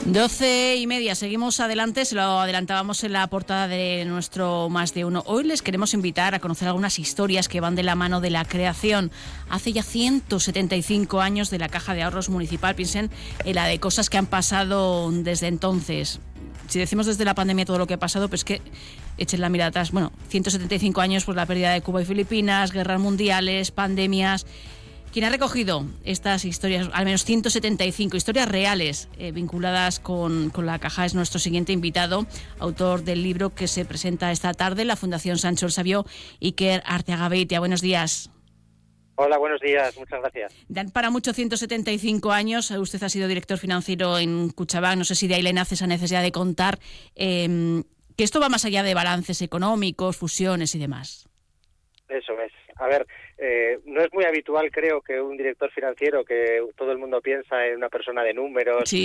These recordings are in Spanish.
12:30, seguimos adelante, se lo adelantábamos en la portada de nuestro Más de Uno. Hoy les queremos invitar a conocer algunas historias que van de la mano de la creación. Hace ya 175 años de la Caja de Ahorros Municipal, piensen en la de cosas que han pasado desde entonces. Si decimos desde la pandemia todo lo que ha pasado, pues que echen la mirada atrás. Bueno, 175 años, pues la pérdida de Cuba y Filipinas, guerras mundiales, pandemias. Quien ha recogido estas historias, al menos 175 historias reales vinculadas con la Caja, es nuestro siguiente invitado, autor del libro que se presenta esta tarde en la Fundación Sancho el Sabio, Iker Arteaga-Beitia. Buenos días. Hola, buenos días, muchas gracias. Dan para mucho 175 años, usted ha sido director financiero en Kutxabank, no sé si de ahí le nace esa necesidad de contar que esto va más allá de balances económicos, fusiones y demás. Eso es. A ver, no es muy habitual, creo, que un director financiero, que todo el mundo piensa en una persona de números, sí.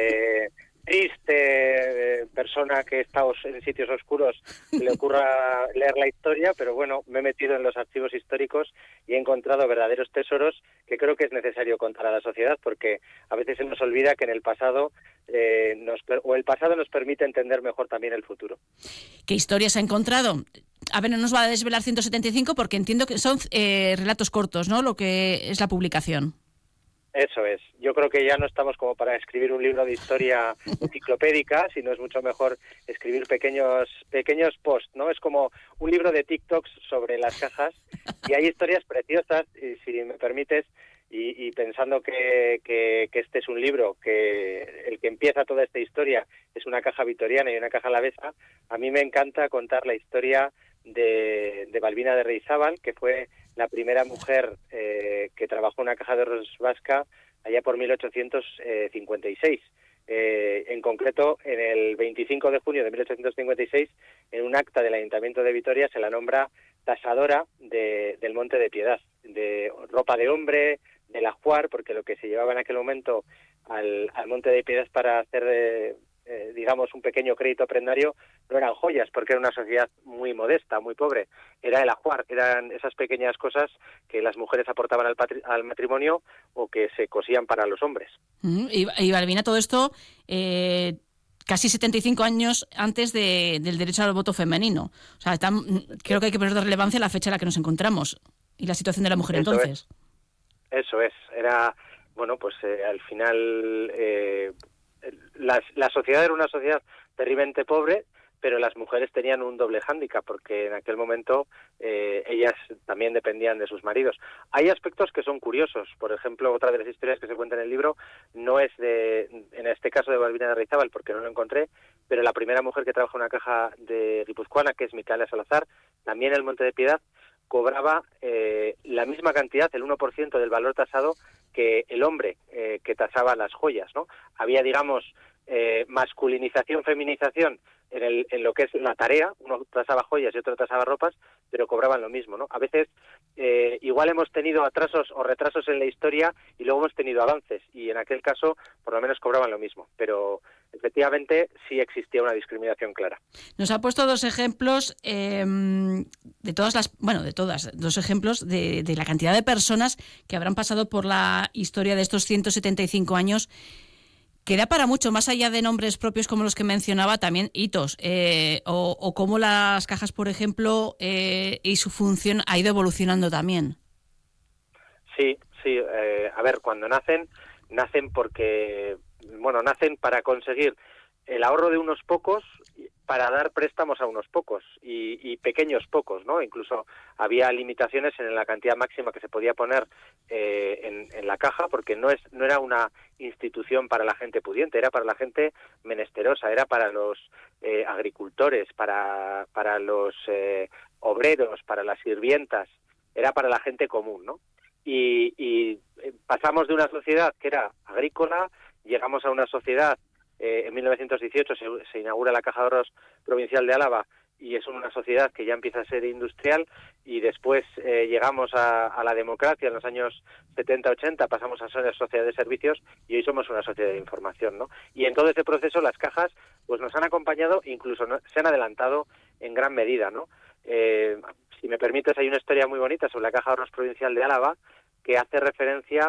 Triste, persona que está en sitios oscuros, le ocurra leer la historia, pero bueno, me he metido en los archivos históricos y he encontrado verdaderos tesoros que creo que es necesario contar a la sociedad, porque a veces se nos olvida que en el pasado el pasado nos permite entender mejor también el futuro. ¿Qué historias ha encontrado? A ver, no nos va a desvelar 175 porque entiendo que son relatos cortos, ¿no? Lo que es la publicación. Eso es. Yo creo que ya no estamos como para escribir un libro de historia enciclopédica, sino es mucho mejor escribir pequeños posts, ¿no? Es como un libro de TikToks sobre las cajas y hay historias preciosas, y si me permites, y pensando que este es un libro, que el que empieza toda esta historia es una caja vitoriana y una caja alavesa, a mí me encanta contar la historia de Balbina de Reizábal, que fue la primera mujer que trabajó en una caja de ahorros vasca allá por 1856. En concreto, en el 25 de junio de 1856, en un acta del Ayuntamiento de Vitoria, se la nombra tasadora del Monte de Piedad, de ropa de hombre, del ajuar, porque lo que se llevaba en aquel momento al Monte de Piedad para hacer digamos, un pequeño crédito prendario, no eran joyas, porque era una sociedad muy modesta, muy pobre. Era el ajuar, eran esas pequeñas cosas que las mujeres aportaban al matrimonio o que se cosían para los hombres. Y Balbina, todo esto casi 75 años antes del derecho al voto femenino. O sea, creo que hay que poner de relevancia la fecha en la que nos encontramos y la situación de la mujer entonces. Eso es. Era, bueno, pues al final la sociedad era una sociedad terriblemente pobre, pero las mujeres tenían un doble hándicap, porque en aquel momento ellas también dependían de sus maridos. Hay aspectos que son curiosos. Por ejemplo, otra de las historias que se cuenta en el libro no es en este caso de Balbina de Reizábal, porque no lo encontré, pero la primera mujer que trabaja en una caja de guipuzcoana, que es Micaela Salazar, también en el Monte de Piedad, cobraba la misma cantidad, el 1% del valor tasado, que el hombre que tasaba las joyas, ¿no? Había, digamos, masculinización, feminización en lo que es la tarea. Uno tasaba joyas y otro tasaba ropas, pero cobraban lo mismo, ¿no? A veces igual hemos tenido atrasos o retrasos en la historia y luego hemos tenido avances, y en aquel caso por lo menos cobraban lo mismo, pero efectivamente sí existía una discriminación clara. Nos ha puesto dos ejemplos dos ejemplos de la cantidad de personas que habrán pasado por la historia de estos 175 años, que da para mucho, más allá de nombres propios como los que mencionaba, también hitos, o cómo las cajas, por ejemplo, y su función ha ido evolucionando también. Sí, a ver, cuando nacen porque, bueno, nacen para conseguir el ahorro de unos pocos, para dar préstamos a unos pocos y pequeños pocos, ¿no? Incluso había limitaciones en la cantidad máxima que se podía poner en la caja, porque no era una institución para la gente pudiente, era para la gente menesterosa, era para los agricultores, para los obreros, para las sirvientas, era para la gente común, ¿no? Y pasamos de una sociedad que era agrícola, llegamos a una sociedad. En 1918 se inaugura la Caja de Ahorros Provincial de Álava y es una sociedad que ya empieza a ser industrial, y después llegamos a la democracia en los años 70-80, pasamos a ser una sociedad de servicios y hoy somos una sociedad de información, ¿no? Y en todo ese proceso las cajas pues nos han acompañado, incluso se han adelantado en gran medida, ¿no? Si me permites, hay una historia muy bonita sobre la Caja de Ahorros Provincial de Álava que hace referencia